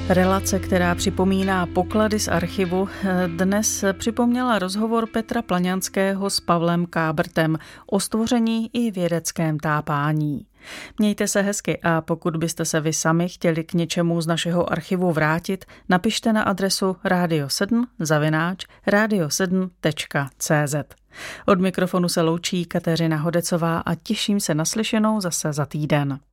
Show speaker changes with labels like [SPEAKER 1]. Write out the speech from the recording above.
[SPEAKER 1] Relace, která připomíná poklady z archivu, dnes připomněla rozhovor Petra Plaňanského s Pavlem Kábrtem o stvoření i vědeckém tápání. Mějte se hezky a pokud byste se vy sami chtěli k něčemu z našeho archivu vrátit, napište na adresu radio7@radio7.cz. Od mikrofonu se loučí Kateřina Hodecová a těším se na slyšenou zase za týden.